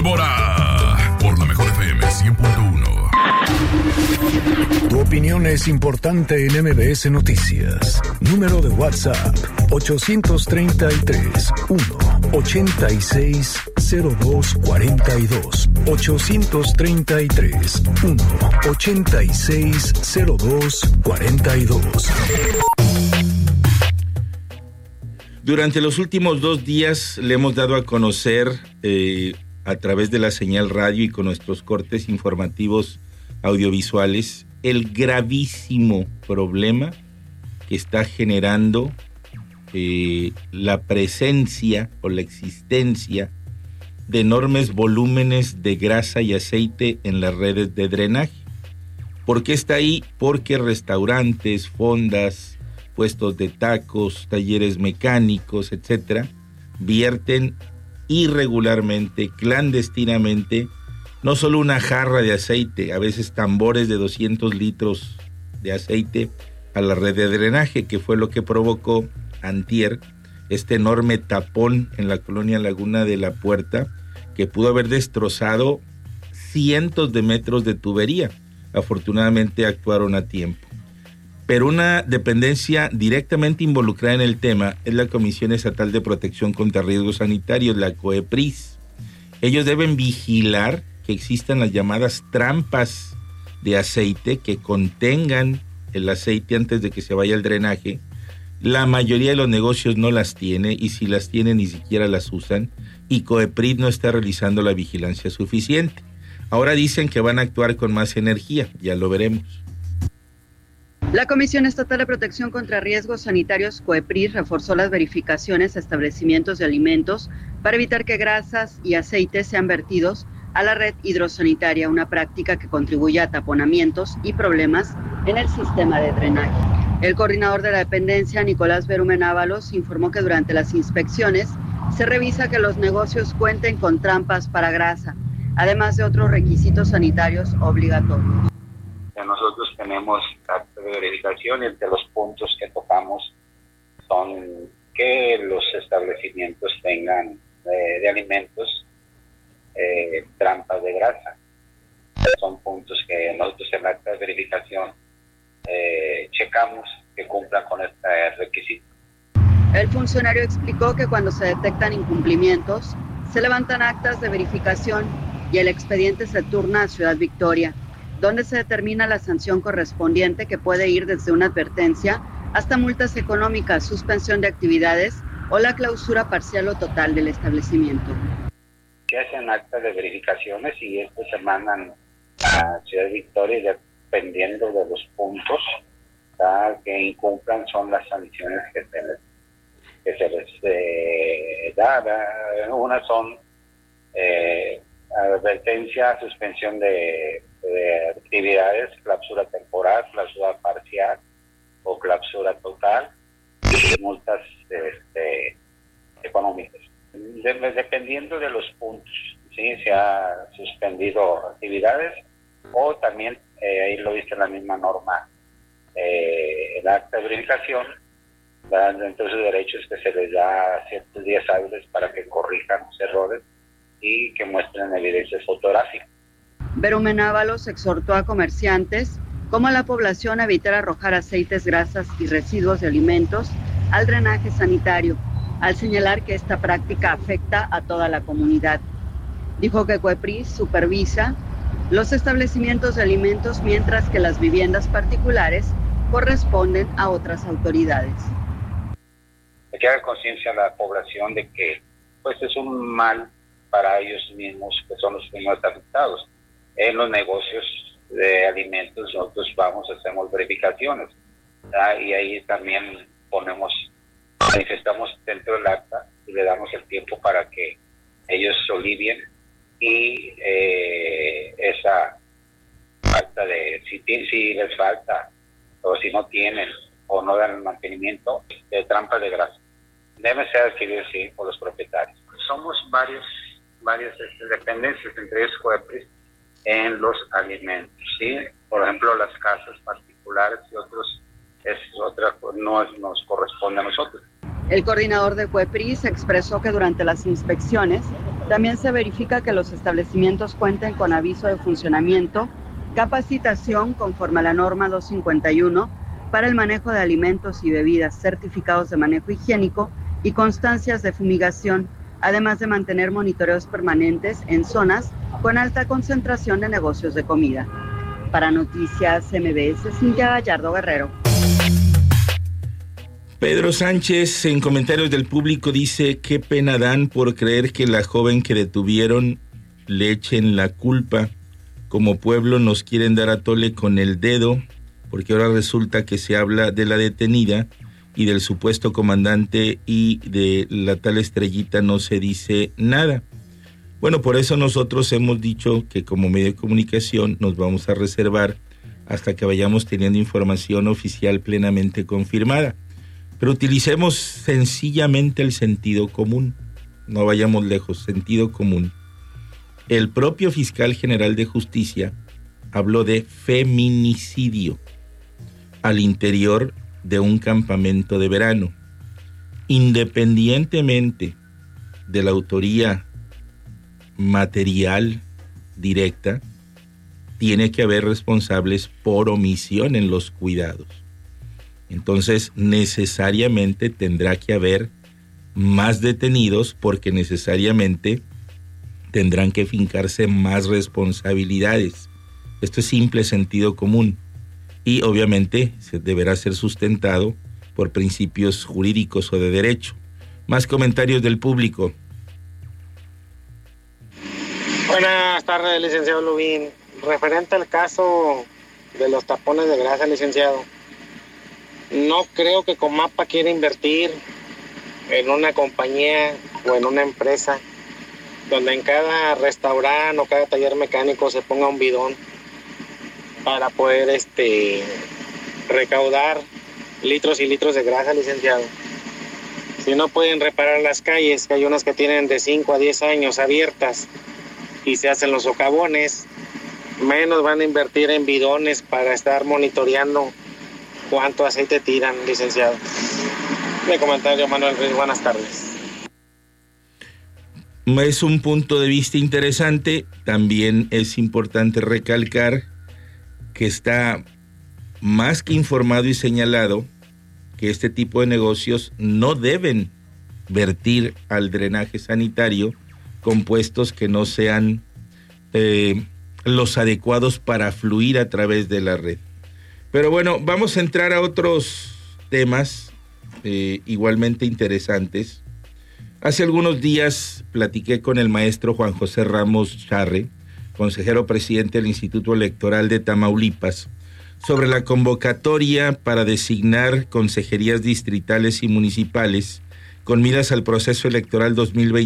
Pólvora por la Mejor FM 100.1. Tu opinión es importante en MBS Noticias. Número de WhatsApp 833-186-0242. 833-186-0242. Durante los últimos 2 días le hemos dado a conocer a través de la señal radio y con nuestros cortes informativos audiovisuales el gravísimo problema que está generando la presencia o la existencia de enormes volúmenes de grasa y aceite en las redes de drenaje. ¿Por qué está ahí? Porque restaurantes, fondas, puestos de tacos, talleres mecánicos, etcétera, vierten irregularmente, clandestinamente, no solo una jarra de aceite, a veces tambores de 200 litros de aceite a la red de drenaje, que fue lo que provocó antier este enorme tapón en la colonia Laguna de la Puerta, que pudo haber destrozado cientos de metros de tubería. Afortunadamente actuaron a tiempo. Pero una dependencia directamente involucrada en el tema es la Comisión Estatal de Protección contra Riesgos Sanitarios, la COEPRIS. Ellos deben vigilar que existan las llamadas trampas de aceite que contengan el aceite antes de que se vaya al drenaje. La mayoría de los negocios no las tiene, y si las tienen ni siquiera las usan, y COEPRIS no está realizando la vigilancia suficiente. Ahora dicen que van a actuar con más energía, ya lo veremos. La Comisión Estatal de Protección contra Riesgos Sanitarios, COEPRIS, reforzó las verificaciones a establecimientos de alimentos para evitar que grasas y aceites sean vertidos a la red hidrosanitaria, una práctica que contribuye a taponamientos y problemas en el sistema de drenaje. El coordinador de la dependencia, Nicolás Berumen Ábalos, informó que durante las inspecciones se revisa que los negocios cuenten con trampas para grasa, además de otros requisitos sanitarios obligatorios. Nosotros tenemos acta de verificación y entre los puntos que tocamos son que los establecimientos tengan de alimentos trampas de grasa. Son puntos que nosotros en la acta de verificación checamos que cumplan con este requisito. El funcionario explicó que cuando se detectan incumplimientos, se levantan actas de verificación y el expediente se turna a Ciudad Victoria, donde se determina la sanción correspondiente, que puede ir desde una advertencia hasta multas económicas, suspensión de actividades o la clausura parcial o total del establecimiento. Se hacen actas de verificaciones y estos se mandan a Ciudad Victoria, y dependiendo de los puntos que incumplan son las sanciones que se les da. Unas son advertencia, suspensión de actividades, clausura temporal, clausura parcial o clausura total, y multas económicas. Dependiendo de los puntos, ¿sí? Se ha suspendido actividades, o también, ahí lo dice la misma norma, el acta de verificación, dentro de sus derechos, que se les da ciertos días hábiles para que corrijan los errores y que muestren evidencias fotográficas. Berumen Ábalos exhortó a comerciantes como a la población a evitar arrojar aceites, grasas y residuos de alimentos al drenaje sanitario, al señalar que esta práctica afecta a toda la comunidad. Dijo que COEPRIS supervisa los establecimientos de alimentos, mientras que las viviendas particulares corresponden a otras autoridades. Que haga conciencia a la población de que pues es un mal para ellos mismos, que son los primeros afectados. En los negocios de alimentos nosotros hacemos verificaciones, ¿verdad? Y ahí también manifestamos dentro del acta y le damos el tiempo para que ellos olivien y esa falta de, si les falta o si no tienen o no dan el mantenimiento de trampas de grasa, deben ser adquiridos, sí, por los propietarios. Somos varias dependencias, entre ellos COEPRIS, en los alimentos, ¿sí? Por ejemplo, las casas particulares y otros, no nos corresponde a nosotros. El coordinador de COEPRIS expresó que durante las inspecciones También se verifica que los establecimientos cuenten con aviso de funcionamiento, capacitación conforme a la norma 251 para el manejo de alimentos y bebidas, certificados de manejo higiénico y constancias de fumigación, además de mantener monitoreos permanentes en zonas con alta concentración de negocios de comida. Para Noticias MBS, Cintia Gallardo Guerrero. Pedro Sánchez, en comentarios del público, dice: qué pena dan por creer que la joven que detuvieron le echen la culpa. Como pueblo nos quieren dar a tole con el dedo, porque ahora resulta que se habla de la detenida y del supuesto comandante, y de la tal Estrellita no se dice nada. Bueno, por eso nosotros hemos dicho que como medio de comunicación nos vamos a reservar hasta que vayamos teniendo información oficial plenamente confirmada. Pero utilicemos sencillamente el sentido común, no vayamos lejos, sentido común. El propio fiscal general de justicia habló de feminicidio al interior de un campamento de verano. Independientemente de la autoría material directa, tiene que haber responsables por omisión en los cuidados. Entonces, necesariamente tendrá que haber más detenidos, porque necesariamente tendrán que fincarse más responsabilidades. Esto es simple sentido común y obviamente se deberá ser sustentado por principios jurídicos o de derecho. Más comentarios del público. Buenas tardes, licenciado Lubín. Referente al caso de los tapones de grasa, licenciado, no creo que Comapa quiera invertir en una compañía o en una empresa donde en cada restaurante o cada taller mecánico se ponga un bidón para poder recaudar litros y litros de grasa, licenciado. Si no pueden reparar las calles, que hay unas que tienen de 5 a 10 años abiertas y se hacen los socavones, menos van a invertir en bidones para estar monitoreando cuánto aceite tiran, licenciado. Mi comentario, Manuel Ruiz, buenas tardes. Es un punto de vista interesante. También es importante recalcar que está más que informado y señalado que este tipo de negocios no deben vertir al drenaje sanitario compuestos que no sean los adecuados para fluir a través de la red. Pero bueno, vamos a entrar a otros temas igualmente interesantes. Hace algunos días platiqué con el maestro Juan José Ramos Charre, consejero presidente del Instituto Electoral de Tamaulipas, sobre la convocatoria para designar consejerías distritales y municipales con miras al proceso electoral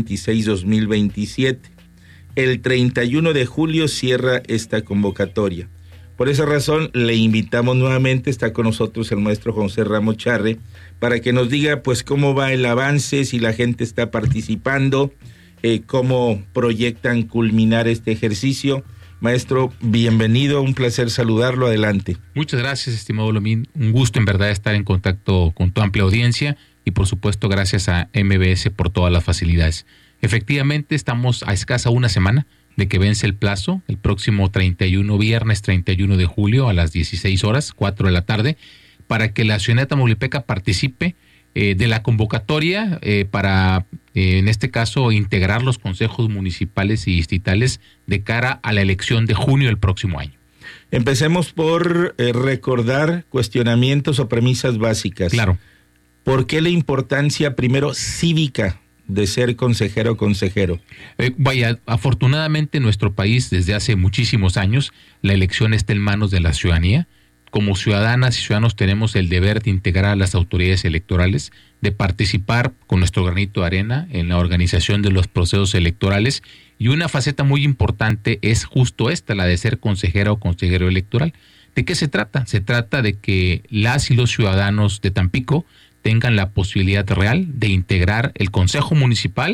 2026-2027. El 31 de julio cierra esta convocatoria. Por esa razón le invitamos nuevamente, está con nosotros el maestro José Ramos Charre, para que nos diga pues cómo va el avance, si la gente está participando, cómo proyectan culminar este ejercicio. Maestro, bienvenido, un placer saludarlo, adelante. Muchas gracias, estimado Lomín, un gusto en verdad estar en contacto con tu amplia audiencia y por supuesto gracias a MBS por todas las facilidades. Efectivamente estamos a escasa una semana de que vence el plazo, el próximo viernes 31 de julio a las 16 horas, 4 de la tarde, para que la ciudadanía tamaulipeca participe de la convocatoria para, en este caso, integrar los consejos municipales y distritales de cara a la elección de junio del próximo año. Empecemos por recordar cuestionamientos o premisas básicas. Claro. ¿Por qué la importancia, primero, cívica de ser consejero o consejero? Afortunadamente en nuestro país desde hace muchísimos años la elección está en manos de la ciudadanía. Como ciudadanas y ciudadanos tenemos el deber de integrar a las autoridades electorales, de participar con nuestro granito de arena en la organización de los procesos electorales, y una faceta muy importante es justo esta, la de ser consejera o consejero electoral. ¿De qué se trata? Se trata de que las y los ciudadanos de Tampico tengan la posibilidad real de integrar el Consejo Municipal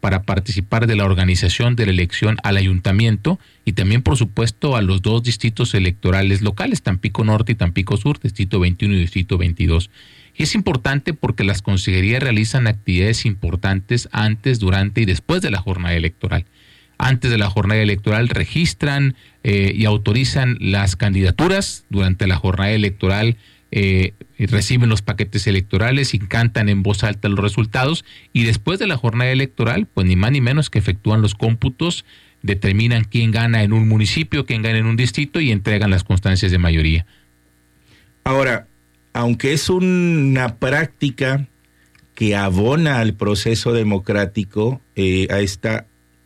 para participar de la organización de la elección al ayuntamiento y también, por supuesto, a los 2 distritos electorales locales, Tampico Norte y Tampico Sur, distrito 21 y distrito 22. Y es importante porque las consejerías realizan actividades importantes antes, durante y después de la jornada electoral. Antes de la jornada electoral registran y autorizan las candidaturas. Durante la jornada electoral reciben los paquetes electorales y cantan en voz alta los resultados. Y después de la jornada electoral, pues ni más ni menos que efectúan los cómputos, determinan quién gana en un municipio, quién gana en un distrito y entregan las constancias de mayoría. Ahora, aunque es una práctica que abona al proceso democrático, a esta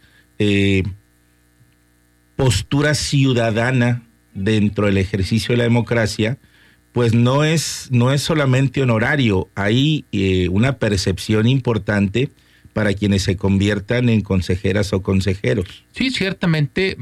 postura ciudadana dentro del ejercicio de la democracia, pues no es solamente honorario, hay una percepción importante para quienes se conviertan en consejeras o consejeros. Sí, ciertamente,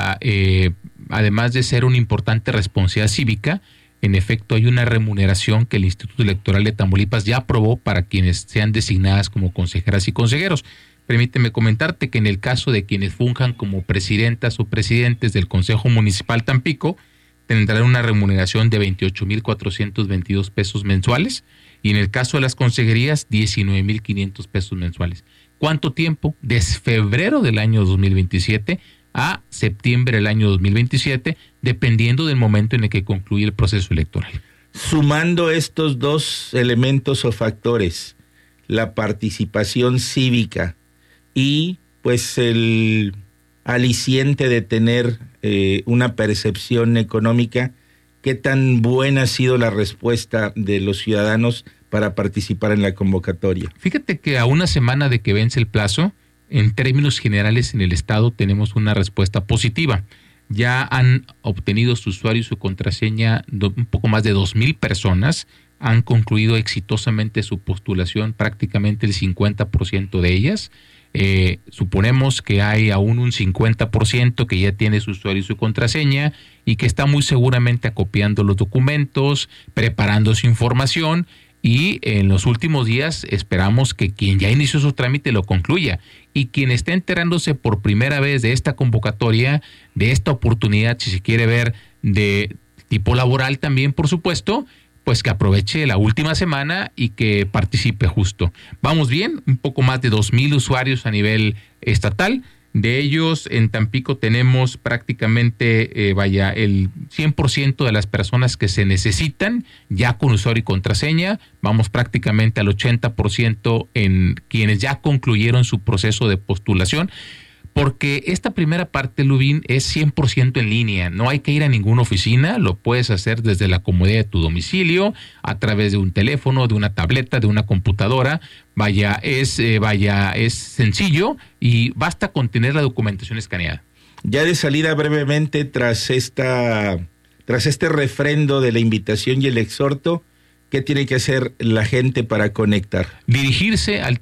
además de ser una importante responsabilidad cívica, en efecto hay una remuneración que el Instituto Electoral de Tamaulipas ya aprobó para quienes sean designadas como consejeras y consejeros. Permíteme comentarte que en el caso de quienes funjan como presidentas o presidentes del Consejo Municipal Tampico, tendrán una remuneración de 28,422 pesos mensuales y en el caso de las consejerías, 19,500 pesos mensuales. ¿Cuánto tiempo? Desde febrero del año 2027 a septiembre del año 2027, dependiendo del momento en el que concluye el proceso electoral. Sumando estos 2 elementos o factores, la participación cívica y pues el aliciente de tener una percepción económica, ¿qué tan buena ha sido la respuesta de los ciudadanos para participar en la convocatoria? Fíjate que a una semana de que vence el plazo, en términos generales en el estado tenemos una respuesta positiva. Ya han obtenido su usuario y su contraseña un poco más de 2,000 personas, han concluido exitosamente su postulación prácticamente el 50% de ellas. Suponemos que hay aún un 50% que ya tiene su usuario y su contraseña y que está muy seguramente acopiando los documentos, preparando su información y en los últimos días esperamos que quien ya inició su trámite lo concluya y quien esté enterándose por primera vez de esta convocatoria, de esta oportunidad, si se quiere ver de tipo laboral también, por supuesto, pues que aproveche la última semana y que participe justo. Vamos bien, un poco más de 2,000 usuarios a nivel estatal. De ellos, en Tampico tenemos prácticamente, el 100% de las personas que se necesitan ya con usuario y contraseña. Vamos prácticamente al 80% en quienes ya concluyeron su proceso de postulación. Porque esta primera parte, Lubín, es 100% en línea. No hay que ir a ninguna oficina, lo puedes hacer desde la comodidad de tu domicilio, a través de un teléfono, de una tableta, de una computadora. Es sencillo y basta con tener la documentación escaneada. Ya de salida brevemente, tras este refrendo de la invitación y el exhorto, ¿qué tiene que hacer la gente para conectar? Dirigirse al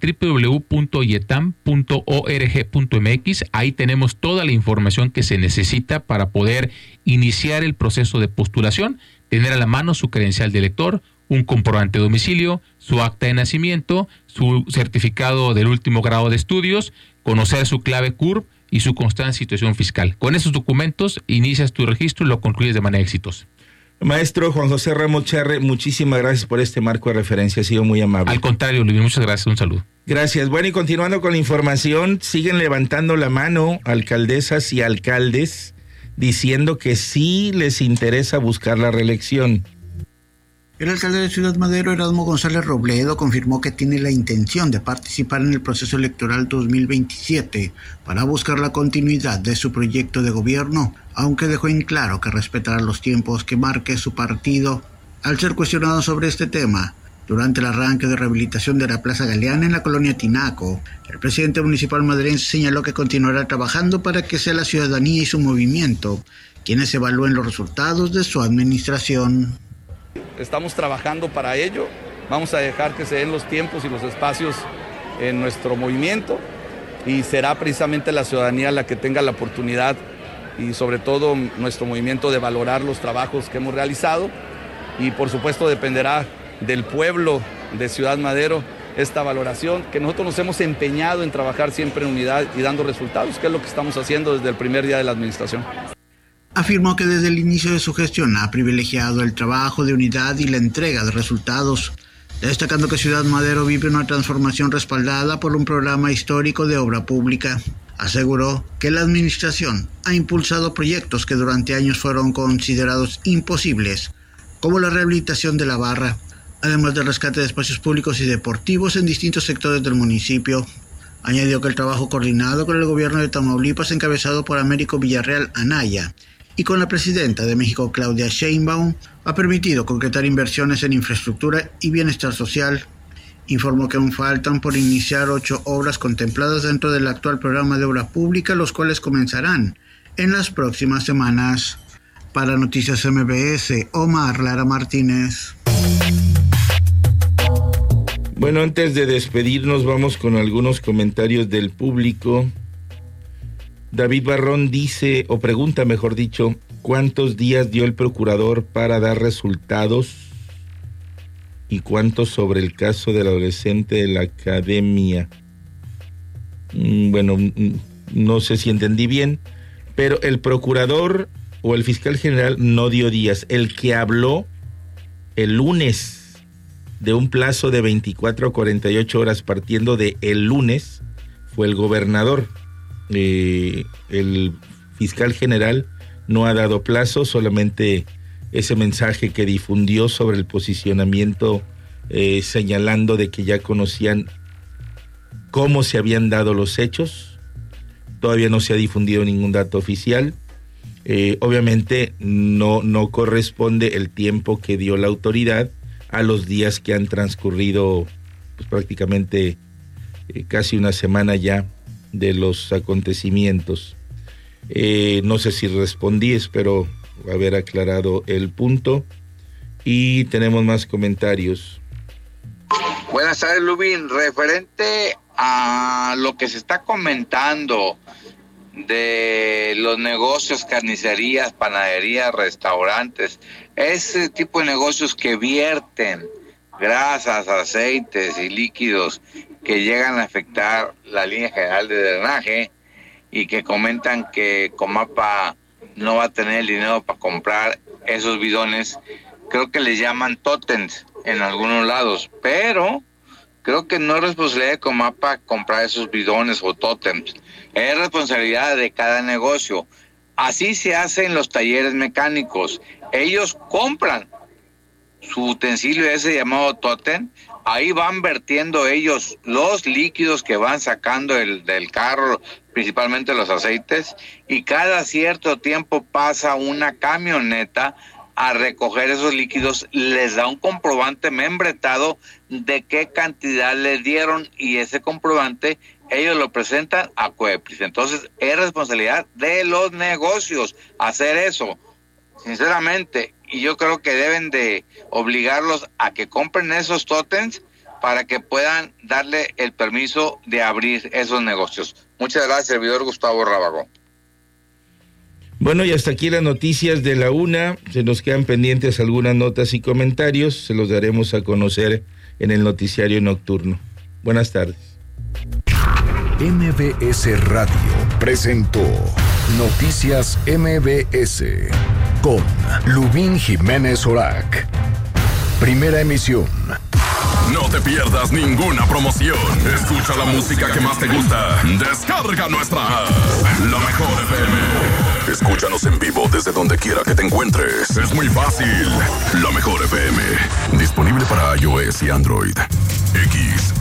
www.yetam.org.mx. Ahí tenemos toda la información que se necesita para poder iniciar el proceso de postulación, tener a la mano su credencial de elector, un comprobante de domicilio, su acta de nacimiento, su certificado del último grado de estudios, conocer su clave CURP y su constante situación fiscal. Con esos documentos inicias tu registro y lo concluyes de manera exitosa. Maestro Juan José Ramos Charre, muchísimas gracias por este marco de referencia, ha sido muy amable. Al contrario, Luis, muchas gracias, un saludo. Gracias. Bueno, y continuando con la información, siguen levantando la mano alcaldesas y alcaldes diciendo que sí les interesa buscar la reelección. El alcalde de Ciudad Madero, Erasmo González Robledo, confirmó que tiene la intención de participar en el proceso electoral 2027 para buscar la continuidad de su proyecto de gobierno, aunque dejó en claro que respetará los tiempos que marque su partido. Al ser cuestionado sobre este tema, durante el arranque de rehabilitación de la Plaza Galeana en la colonia Tinaco, el presidente municipal madrilense señaló que continuará trabajando para que sea la ciudadanía y su movimiento quienes evalúen los resultados de su administración. Estamos trabajando para ello, vamos a dejar que se den los tiempos y los espacios en nuestro movimiento y será precisamente la ciudadanía la que tenga la oportunidad y sobre todo nuestro movimiento de valorar los trabajos que hemos realizado y por supuesto dependerá del pueblo de Ciudad Madero esta valoración, que nosotros nos hemos empeñado en trabajar siempre en unidad y dando resultados, que es lo que estamos haciendo desde el primer día de la administración. Afirmó que desde el inicio de su gestión ha privilegiado el trabajo de unidad y la entrega de resultados, destacando que Ciudad Madero vive una transformación respaldada por un programa histórico de obra pública. Aseguró que la administración ha impulsado proyectos que durante años fueron considerados imposibles, como la rehabilitación de la barra, además del rescate de espacios públicos y deportivos en distintos sectores del municipio. Añadió que el trabajo coordinado con el gobierno de Tamaulipas, encabezado por Américo Villarreal Anaya, y con la presidenta de México, Claudia Sheinbaum, ha permitido concretar inversiones en infraestructura y bienestar social. Informó que aún faltan por iniciar 8 obras contempladas dentro del actual programa de obra pública, los cuales comenzarán en las próximas semanas. Para Noticias MBS, Omar Lara Martínez. Bueno, antes de despedirnos, vamos con algunos comentarios del público. David Barrón dice, o pregunta mejor dicho, ¿cuántos días dio el procurador para dar resultados? ¿Y cuántos sobre el caso del adolescente de la academia? Bueno, no sé si entendí bien, pero el procurador o el fiscal general no dio días. El que habló el lunes de un plazo de 24 a 48 horas partiendo de el lunes fue el gobernador. El fiscal general no ha dado plazo, solamente ese mensaje que difundió sobre el posicionamiento señalando de que ya conocían cómo se habían dado los hechos. Todavía no se ha difundido ningún dato oficial. Obviamente no corresponde el tiempo que dio la autoridad a los días que han transcurrido, pues prácticamente casi una semana ya de los acontecimientos. No sé si respondí, espero haber aclarado el punto. Y tenemos más comentarios. Buenas tardes, Lubín. Referente a lo que se está comentando de los negocios, carnicerías, panaderías, restaurantes, ese tipo de negocios que vierten grasas, aceites y líquidos que llegan a afectar la línea general de drenaje y que comentan que Comapa no va a tener el dinero para comprar esos bidones. Creo que les llaman tótems en algunos lados, pero creo que no es responsabilidad de Comapa comprar esos bidones o tótems, es responsabilidad de cada negocio. Así se hace en los talleres mecánicos, ellos compran su utensilio ese llamado tótem, ahí van vertiendo ellos los líquidos que van sacando del carro, principalmente los aceites, y cada cierto tiempo pasa una camioneta a recoger esos líquidos, les da un comprobante membretado de qué cantidad les dieron y ese comprobante ellos lo presentan a COEPRIS. Entonces es responsabilidad de los negocios hacer eso, sinceramente, y yo creo que deben de obligarlos a que compren esos tótems para que puedan darle el permiso de abrir esos negocios. Muchas gracias, servidor Gustavo Rábago. Bueno, y hasta aquí las noticias de la una. Se nos quedan pendientes algunas notas y comentarios. Se los daremos a conocer en el noticiario nocturno. Buenas tardes. MBS Radio presentó Noticias MBS con Lubín Jiménez Orac. Primera emisión. No te pierdas ninguna promoción. Escucha la música que más te gusta. Descarga nuestra app, La Mejor FM. Escúchanos en vivo desde donde quiera que te encuentres. Es muy fácil. La Mejor FM. Disponible para iOS y Android. XHJT.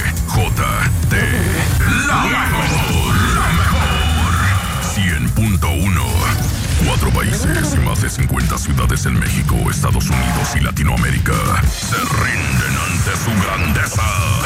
La Mejor. La Mejor. 100.1. 4 países y más de 50 ciudades en México, Estados Unidos y Latinoamérica se rinden ante su grandeza.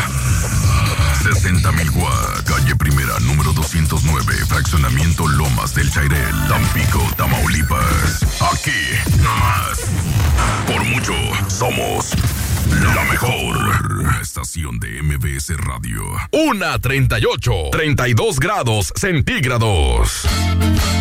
60,000 Guá, calle Primera, número 209, fraccionamiento Lomas del Chairel, Tampico, Tamaulipas. Aquí, nomás. Por mucho, somos la mejor estación de MBS Radio. 1:38, 32 grados centígrados.